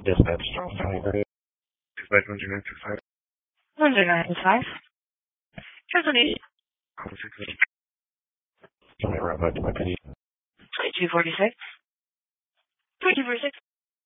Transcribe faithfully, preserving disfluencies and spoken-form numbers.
Dispatch, Charleston, dispatch one zero nine six five. one zero nine six five. Translate. Twenty-two forty-six. twenty-two forty-six.